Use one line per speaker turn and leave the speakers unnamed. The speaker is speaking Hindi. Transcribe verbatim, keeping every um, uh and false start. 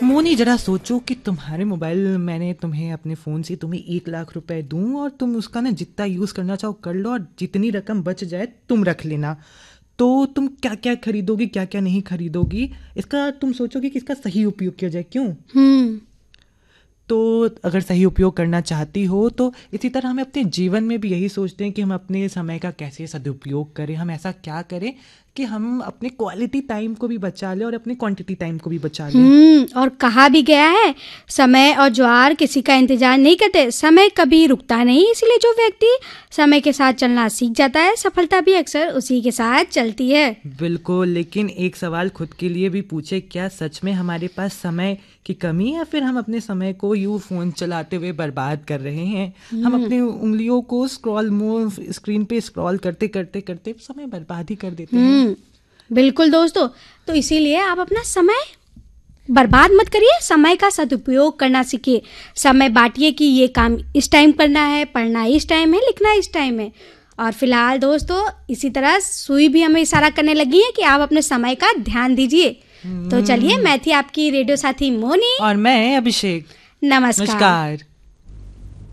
मोनी, जरा सोचो कि तुम्हारे मोबाइल, मैंने तुम्हें अपने फ़ोन से तुम्हें एक लाख रुपए दूं और तुम उसका ना जितना यूज़ करना चाहो कर लो और जितनी रकम बच जाए तुम रख लेना, तो तुम क्या क्या खरीदोगी, क्या क्या नहीं खरीदोगी? इसका तुम सोचोगे कि इसका सही उपयोग किया जाए, क्यों?
हम्म
तो अगर सही उपयोग करना चाहती हो तो इसी तरह हमें अपने जीवन में भी यही सोचते हैं कि हम अपने समय का कैसे सदुपयोग करें। हम ऐसा क्या करें कि हम अपने क्वालिटी टाइम को भी बचा लें और अपने क्वांटिटी टाइम को भी बचा लें।
हम्म और कहा भी गया है, समय और ज्वार किसी का इंतजार नहीं करते, समय कभी रुकता नहीं। इसलिए जो व्यक्ति समय के साथ चलना सीख जाता है, सफलता भी अक्सर उसी के साथ चलती है।
बिल्कुल, लेकिन एक सवाल खुद के लिए भी पूछे, क्या सच में हमारे पास समय की कमी है या फिर हम अपने समय को यूं फोन चलाते हुए बर्बाद कर रहे हैं? हम अपनी उंगलियों को स्क्रॉल मोर स्क्रीन पे स्क्रॉल करते करते करते समय बर्बाद ही कर देते हैं।
हम्म बिल्कुल दोस्तों, तो इसीलिए आप अपना समय बर्बाद मत करिए, समय का सदुपयोग करना सीखिए। समय बांटिए कि ये काम इस टाइम करना है, पढ़ना इस टाइम है, लिखना इस टाइम है। और फिलहाल दोस्तों, इसी तरह सुई भी हमें इशारा करने लगी है कि आप अपने समय का ध्यान दीजिए। तो चलिए, मैं थी आपकी रेडियो साथी मोनी
और मैं अभिषेक।
नमस्कार।
नमस्कार।